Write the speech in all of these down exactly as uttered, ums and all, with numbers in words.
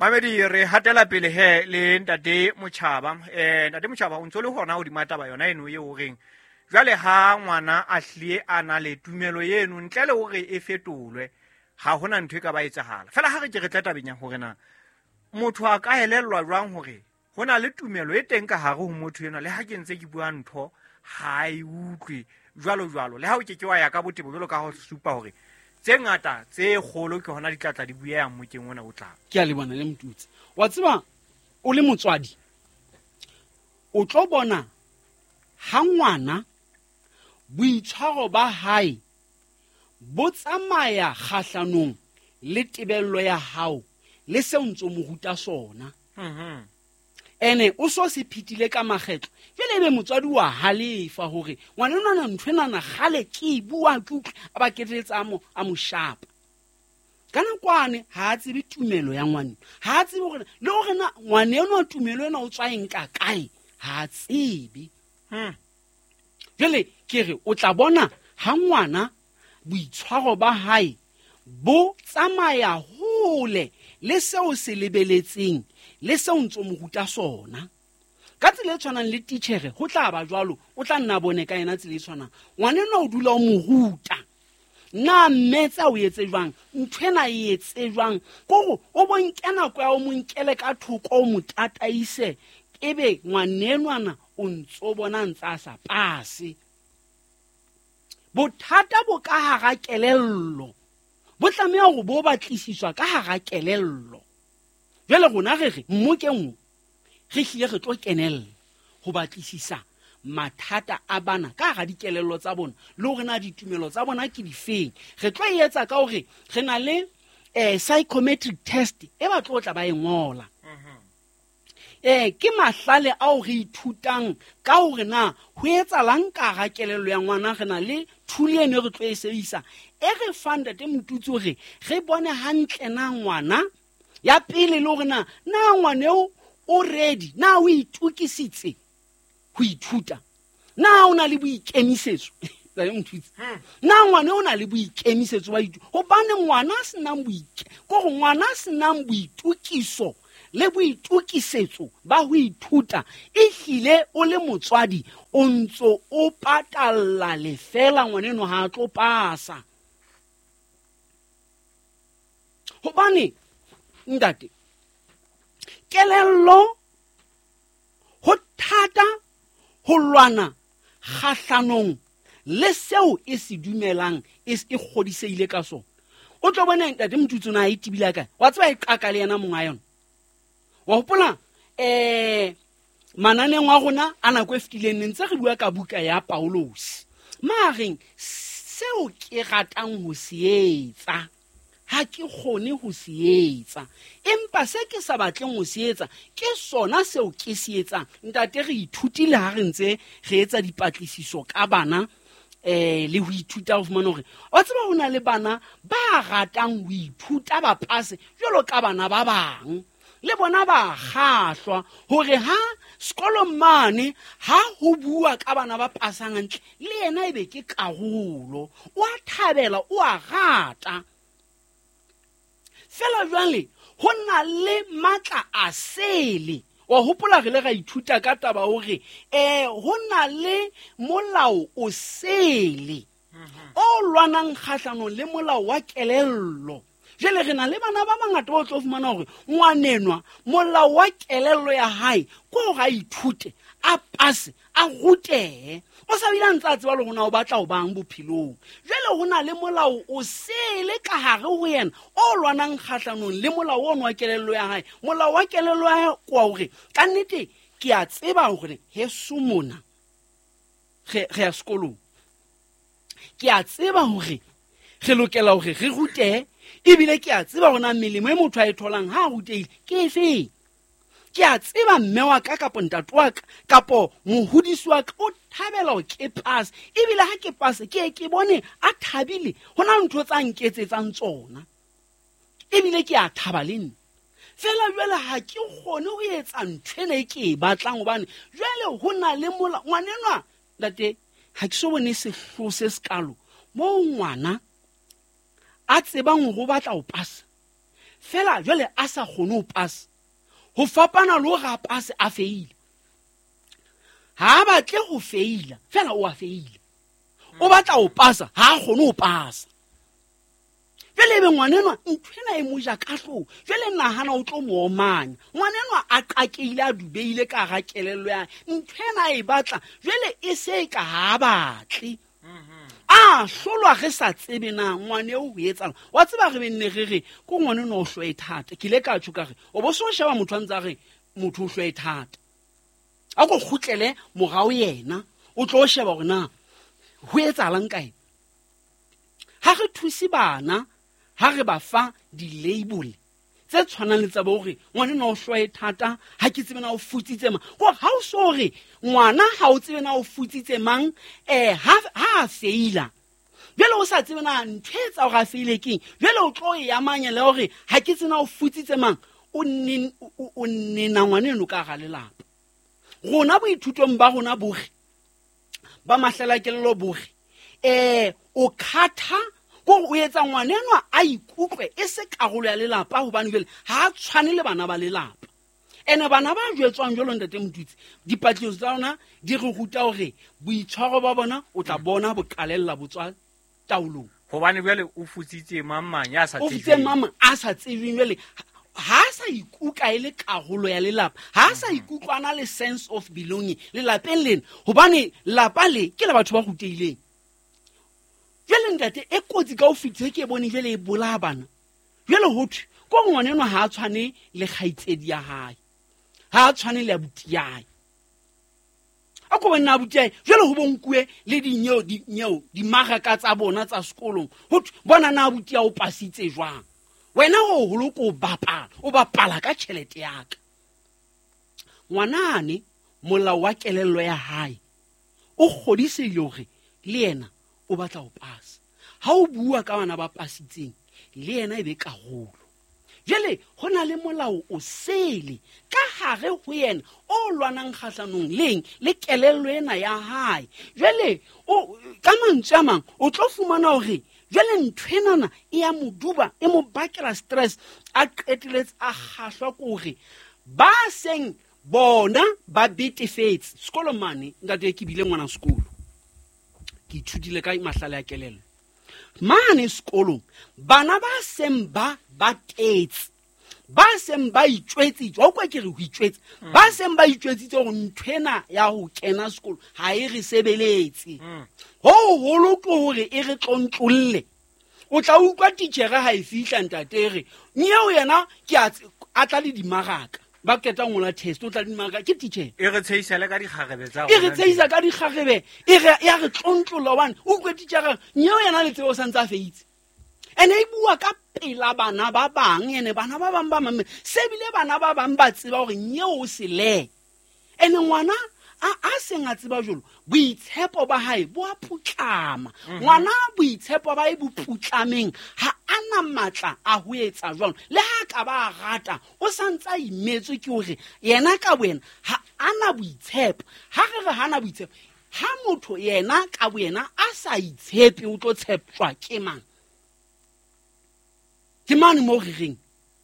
Mamedi re hatela pele he le ntate Motjhaba eh ntate Motjhaba o ntse le hona o di mataba yona eno ye o reng jwale ha ngwana a hlie ana le tumelo yeno ntle le hore e fetolwe ha hona ntwe ka ba etsahala fela ha re ke re tlatabenya hore na motho a ka helellwa jwang hore hona le tumelo e teng ka hare ho motho ena le ha ke ntse ke bua ntho ha e utlwe jwalo jwalo le ha o ke ke wa ya ka botebo jwalo ka ho supa hore tse ngata tse kgolo ke hona di tlatla di buya mo keng ona o tla ke a le bona le motutsi wa tseba o le motswadi o tlo bona ha ngwana boitshwaro ba hae bo tsamaya kgahlanong le tebello ya hao le se ntso mo ruta sona mhm ene o so se phitile ka makgetlo jele be motswadi wa halefa hore ngwana nana nthwenana gale ke bua ke a ba ketetsa mo a mo shapa kana kwane ha tsebe tumelo ya ngwana ha tsebe hore le hore na ngwana eno tumelo ena o tswaeng ka kae ha tsebe hm jele ke re o tla bona ha ngwana boitshwaro ba hae bo tsamaya hole le seo se lebeletseng le se ntso mo ruta sona ka tsela e tshwanang le teacher ho tla ba jwalo o tla nna bone ka ena tsela e tshwanang ngwana nna o dula o mo ruta na metsa o etse jwang nthwena e etse jwang go o bonkena kwa o monkele ka thoko o motataise ebe ngwanenwana o ntso bona ntsa sa pase bothata bo ka hara kelello bo tlameha go bo batlisiswa ka hara kelello jele gona re mmo ke ngwe re hlile re tlo kenella go batlisisa mathata a bana ka ga dikelello tsa bona le gore na ditumelo tsa bona ke di feng re tlo etsa ka hore re na le eh psychometric test e ba tlo tla ba e ngola eh ke mahlale a o re ithutang ka hore na ho etsa lang ka ga kelello ya ngwana re na le thuli ene re tlo e sebedisa e re fanda te motutsi hore re bone hantle na ngwana ya pele le hore na na ngwane o ready na o itukisitse ho ithuta na o na le boikemisetso ba le motutsi na ngwane o na le boikemisetso wa ithuta ho bane ngwana a senang boike go ngwana a senang boitukiso le boitukisetso ba ho ithuta e hlile o le motswadi o ntso o patalla le fela ngwaneno ha tlo pasa ho bane ndate kelello ho thata ho lwana kgahlanong le seo e se dumelang e se kgodiseile ka sona o tlo bona ntate motutsi na a itibila ka wa tseba e qaka le yena monga yona wa hopola eh mananeng wa rona ana go eftileng ntse re bua ka buka ya Paulos mareng seo ke ratang ho se etsa ha ke khone ho se etsa empa se ke sa batleng ho se etsa ke sona seo ke se etsang ntate re ithutile ha re ntse re etsa dipatlisiso ka bana eh le ho ithuta ho fumana hore wa tseba hona le bana ba ratang ho ithuta ba pase jalo ka bana ba bang le bona ba khahlwa hore ha sekolo mane ha ho bua ka bana ba pasang ntle le yena ebe ke karolo o a thabela o a rata fela jwale hona le matla a sele wa hopola re le ga ithuta ka taba hore eh hona le molao o sele o lwanang kgahlano le molao wa kelello jele re na le bana ba bangata ba tlo fumana hore ngwanenwa molao wa kelello ya hae go ga ithute a pase a rute o sa bila ntsa tseba le gona o batla o bang bophelong jele hona le molao o sele ka hare ho yena o lwanang kgahlanong le molao wa wa kelello ya hae molao wa kelello ya hae kwa hore ka nnete ke a tseba hore he sumona ge ge ya sekolo ke a tseba hore re lokela hore re rute ebile ke a tseba gona melemo e motho a e tholang ha ruteile ke efe ke a tseba mme wa ka kapo ntate wa ka kapo mohodisi wa ka o thabela o ke pass ebile ha ke pass ke ke bone a thabile hona ntho tsa nketsetsang tsona ebile ke a thaba le nna fela jwale ha ke gone ho etsa nthwena e ke batlang hobane jwale hona le mola ngwanenwa late ha ke so bone se hlose sekalo mo ngwana a tsebang go batla o pasa fela jwale a sa kgone ho pasa ho fapana le hore a pase a feile. Ha batle ho feila fela o a feile, o batla ho pasa ha a kgone ho pasa. Jwale ebe ngwanenwa nthwena e moja ka hloho, jwale nahana o tlo mo omanya. Ngwanenwa a qakeile a dubeile ka ga kelello ya nthwena e batla jwale e se ka ha batle. Ah, hlolwa re sa tsebe na ngwane o ho etsang. Wa tseba re benne re re ko ngwanenwa o hloe thata. Ke le ka tsho ka re o bo so sheba motho a ntse a re motho o hloe thata. A go khutlele morao yena o tlo sheba gore na ho etsalang kae. Ha re thusi bana ha re ba fa di-label tse tshwanang le tsa bo gore ngwana o hloe thata ha ke tsebe na o futsitse mang. Go ha o so re ngwana ha o tsebe na o futsitse mang eh ha ha feila. Jwale o sa tsebe na nthetsa o ga feile keng. Jwale o tlo e amanya le gore ha ke tsebe na o futsitse mang. O nne o nne na ngwana no ka ga lelapa. Rona bo ithutong ba rona boge ba mahlela kelelo boge eh o khatha go o etsa ngwanenwa a ikutlwe e se karolo ya lelapa hobane jwale ha a tshwane le bana ba lelapa. Ene bana ba jwetswang jolo ntate Motutsi dipatlelo tsa rona di re ruta hore boitshwaro ba bona o tla bona bokalella botswa taolong hobane jwale o futsitse mamang ya sa tsebeng. O futsitse mamang a sa tsebeng jwale ha sa ikuka ile karolo ya lelapa, ha sa ikutlwana le sense of belonging le lapeng lena hobane lapa le ke le batho ba ruteileng. Jwale ntate e kotsi ka o fitse ke bone jwale e bola bana. Jwale hothwe ko ngwanenwa ha a tshwane le kgaitsedi ya hae, ha a tshwane le abuti ya hae. A ko bona abuti ya hae jwale ho bonkue le dinyeo dinyeo di maraka tsa bona tsa sekolong. Hothwe bona na abuti ya o pasitse jwang. Wena ho holoko o bapala o bapala ka tšhelete ya ka. Ngwanane molao wa kelello ya hae o kgodisehile hore le yena o batla ho pasa. Ha o bua ka bana ba pasitseng le yena e be karolo. Jwale hona le molao o sele ka hare ho yena o lwanang kgahlanong leng le kelello ena ya hae. Jwale o ka mantswe a mang o tlo fumana hore jwale nthwenana e ya moduba e mo bakela stress a qeteletse a kgahlwa kore ba seng bona ba betefetse sekolo mane ngate ke bile ngwana sekolo ke ithutile ka mahlale ya kelello mane sekolong bana ba seng ba ba tetse ba seng ba itjwetse jwa kwa ke re ho itjwetse ba seng ba itjwetsitse go nthwena ya ho kena sekolo ha e re sebeletse ho holo ke hore e re tlontlolle. O tla utlwa titjhere ha e fihla ntate re nyeo yena ke a tla le dimaraka ba keta ngola test o tla di maraka ke titjhere e re tsheisa le ka dikgagebe tsa e re tsheisa ka dikgagebe e re ya re tlontlolla one o utlwa titjhere nyeo yena le tseo santsa feitse ene e bua ka pela bana ba bang ene bana ba bang ba mame se bile bana ba bang ba tseba hore nyeo o se le ene ngwana a a senga tseba jolo boitshepo ba hae bo a putlama. Ngwana boitshepo ba e bo putlameng ha ana matla a ho etsa jwalo le ha ka ba rata o santsa imetswe ke hore yena ka wena ha ana boitshepo. Ha re re hana boitshepo ha motho yena ka wena a sa itshepe o tlo tsheptswa ke mang ke mane mo re reng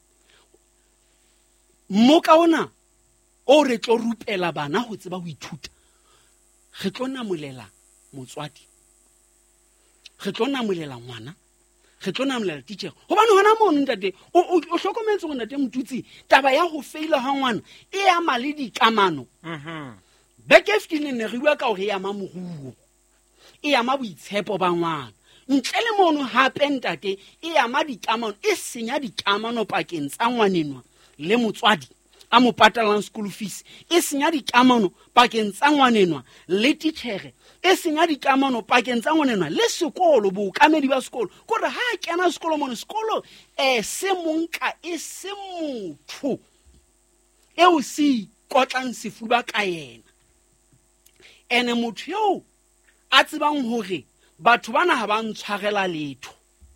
mo ka ona o re tlo rupela bana ho tseba ho ithuta. Re tlo namolela motswadi, re tlo namolela ngwana, re tlo namolela teacher hobane hona mono ntate o o hlokometse go ntate Motutsi taba ya ho feila ha ngwana e ya male dikamano. Mhm. Beke fifteen ne re bua ka hore ya mamoruo e ya maboitshepo ba ngwana ntle le mono hape ntate e ya ma dikamano e senya dikamano pakeng tsa ngwanenwa le motswadi a mo patalang school fees e senya dikamano pakeng tsa ngwanenwa le titjhere e senya dikamano pakeng tsa ngwanenwa le sekolo bookamedi ba sekolo gore ha a kena sekolo mono sekolo eh se monka e se motho e o si kotlang sefuba ka yena ene motho yo a tsebang hore batho bana ha ba ntshwarela letho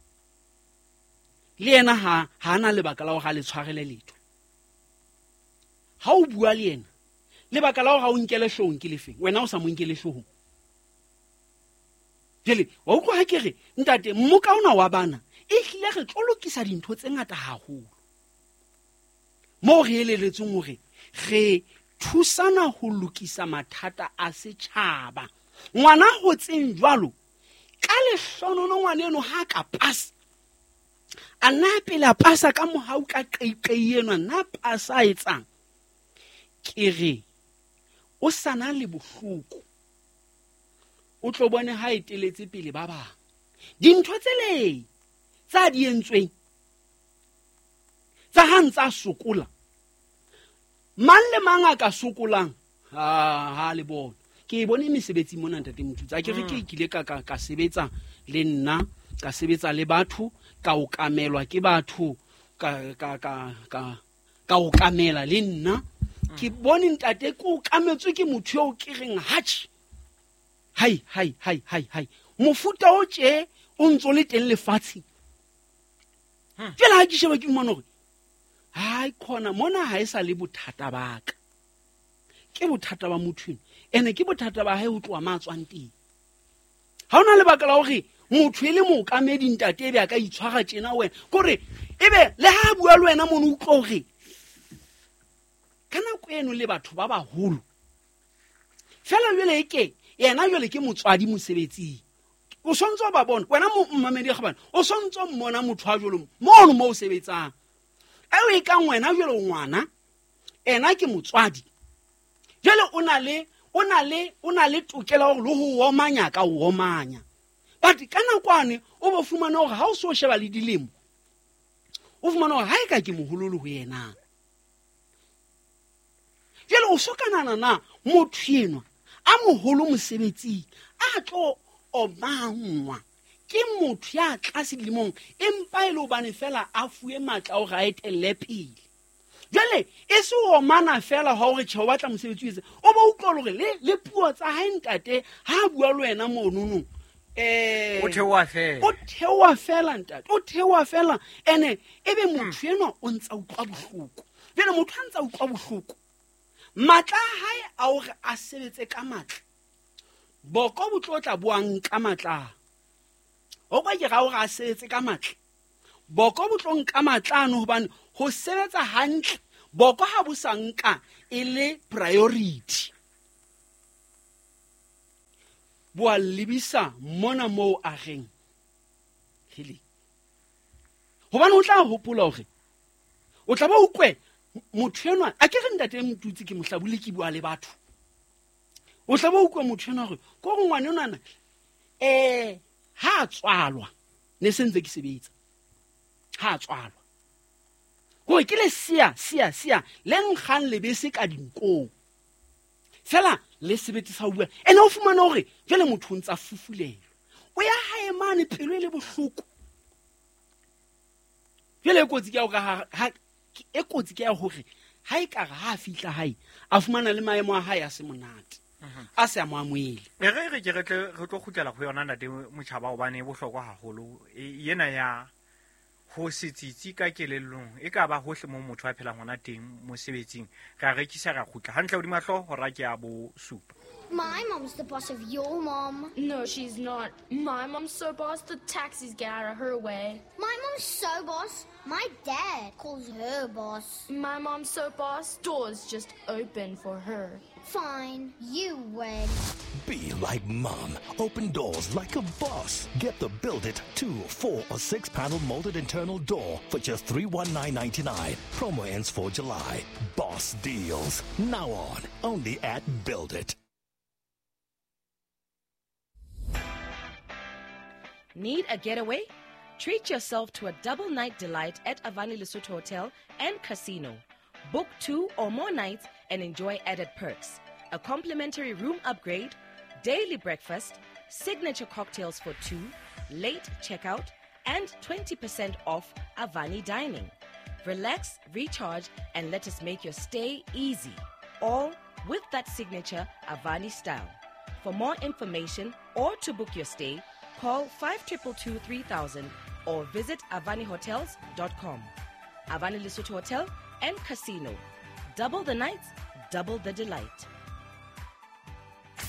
le yena ha hana lebaka la ho ga le tshwarele letho. Ha o bua le yena lebaka la ho ga o nkele hlong ke lefeng wena o sa mo nkele hlong jele wa utlwa ha ke re ntate mmoka ona wa bana e hlile re tlo lokisa dintho tse ngata haholo mo re eleletseng hore re thusana ho lokisa mathata a setjhaba. Ngwana ho tseng jwalo ka lehlonono ngwana eno ha ka pasa a nna pele a pasa ka mohau ka qeiqei eno nna pasa etsang ke re o sana le bohloko o tlo bone ha eteletse pele ba bang dintho tsele tsa di entsweng tsa hantsa sokola man le manga ka sokolang ha ha le bona ke bone mesebetsi mona ntate Motutsa ke re ke ikile ka ka sebetsa le nna ka sebetsa le batho ka o kamelwa ke batho ka ka ka ka ka o kamela le nna ke bone ntate ko kametswe ke motho yo ke reng hatch hai hai hai hai hai mofuta o tje o ntso le teng lefatshe jela ha ke sheba ke mmona hore hai khona mona ha isa le bothata baka ke bothata ba motho ene ke bothata ba hae o tloa matswang teng ha ona le baka la hore motho ile mo kamedi ntate be aka itshwara tjena wena kore ebe le ha bua le wena mona o tlo hore kana kweno le batho ba baholo fela jwale eke yena jwale ke motswadi mosebetsi o sontso ba bona wena mo mmamedi ga bana o sontso mmona motho a jwalo mono mo o sebetsang a e ka wena jwalo ngwana ena ke motswadi jwale o na le o na le o na le tokela go le go omanya ka o omanya but kana kwane o bo fumana gore ha o so sheba le dilemo o fumana gore ha e ka ke mohololo ho yena jwale o sokanana na motho enwa a moholo mosebetsi a tlo omangwa ke motho ya tlase dilemong empa ile o bane fela a fuwe matla o ga etelle pele jwale e se o mana fela ha o re tsheo batla mosebetsi ise o ba utlwa gore le le puo tsa ha ntate ha bua le wena monono eh o thewa fela o thewa fela ntate o thewa fela ene ebe motho eno o ntsa utlwa bohloko jwale motho a ntsa utlwa bohloko matla hae a o re a sebetse ka matla boko botlotla buang ka matla o kwa ke ga o ga sebetse ka matla boko botlong ka matlano hobane ho sebetsa hantle boko ha bo sanka ile priority bua libisa mona mo a reng hili hobane o tla hopola hore o tla ba ukwe motho enwa a ke re ntate Motutsi ke mohlabule ke bua le batho o tla ba ukwe motho enwa gore go go ngwane nana eh ha tswalwa ne sentse ke sebetsa ha tswalwa go ke le sia sia sia le nkgang le bese ka dinko fela le sebetsa sa bua ene o fumana hore jele motho ntsa fufulelo o ya hae mane pelo le bohloko jele go tsi ke go ha e kotsi ke ya hore ha e ka ha fitla hae a fumana le maemo a hae a se monate a se a moamoele e re re ke re tle re tlo khutlela go yona ntate Motjhaba o bane bohlokwa haholo yena ya ho setsitsi ka kelellong e ka ba hohle mo motho a phela hona teng mo sebetsing ga rekisa ga khutla hantle o di mahlo ho ra ke a bo supa. My mom's the boss of your mom. No, she's not. My mom's so boss, the taxis get out of her way. My mom's so boss. My dad calls her boss. My mom's so boss, doors just open for her. Fine, you win. Be like Mom. Open doors like a boss. Get the Build It two, four, or six panel molded internal door for just three hundred nineteen ninety-nine. Promo ends for July. Boss deals. Now on. Only at Build It. Need a getaway? Treat yourself to a double night delight at Avani Lesotho Hotel and Casino. Book two or more nights and enjoy added perks. A complimentary room upgrade, daily breakfast, signature cocktails for two, late checkout, and twenty percent off Avani dining. Relax, recharge, and let us make your stay easy. All with that signature Avani style. For more information or to book your stay, call five two two two three thousand or visit avani hotels dot com. Avani Lesotho Hotel and Casino. Double the nights, double the delight.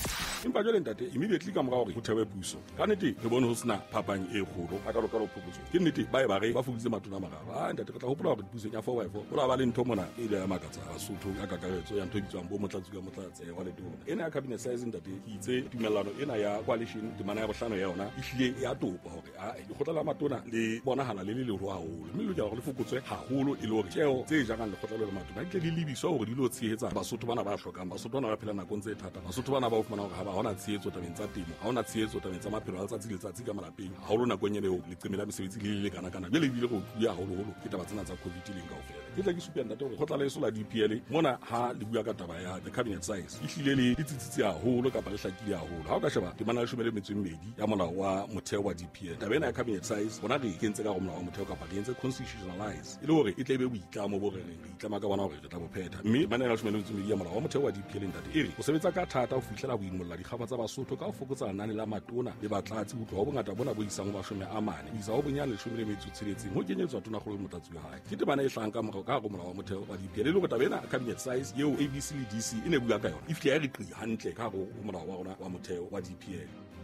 empa jwale ntate immediately ka mora hore ho thewe puso ka nnete re bone ho sena phapang e kgolo a kalo kalo phokotso ke nnete ba e ba re ba fokotse matona mararo a ntate re tla hopola hore puso ya four by four ho la ba le ntho mona e ile ya makatsa Basotho ka kakaretso ya ntho bitswang bo motlatsi ka motlatsi wa letona ena ya cabinet size ntate ke itse tumellano ena ya coalition temana ya bohlano ya yona ihlile ya topa hore a di khotla la matona le bonahala le le le haholo mme lo ja go le fokotswe haholo e le hore tjeo tse jang le khotla le matona ke le libiswa hore di lo tshehetsa Basotho bana ba hlokang Basotho bana ba phela nakong tse thata Basotho bana ba o fumana hore ha ba hona tshehetso tabeng tsa temo ha hona tshehetso tabeng tsa maphelo a letsatsi le letsatsi ka malapeng ha holo nakong ene le qemela mesebetsi le le kana kana bele bile go ya holo holo ke taba tsena tsa covid le ka ofela ke tla ke supia ntate hore khotla le sola D P L mona ha le bua ka taba ya the cabinet size ihlile le ditsitsitsi haholo kapa le hlakile haholo ha o ka sheba temana le shumele metswe mmedi ya molao wa motheo wa D P L taba ena ya cabinet size bona re kentse ka go molao wa motheo kapa re entse constitutionalize ile hore e tlebe boitlamo bo re re itlama ka bona hore re tla bophetha mme mana le shumele metswe mmedi ya molao wa motheo wa D P L ntate ere o sebetsa ka thata o fihlela bo imolla dikgaba tsa Basotho ka o fokotsa nane la matona le batlatsi ho tloha ho bongata bona bo isang ho bashome a mane ho isa ho bonyane le shumele metswe tshiretseng ho kenyetswa tona go le motlatsi wa hae ke temana e hlang ka morao ka go molao wa motheo wa D P L le go taba ena cabinet size yeo A B C le D C ine bua ka yona if ya re qi hantle ka go molao wa rona wa motheo wa D P L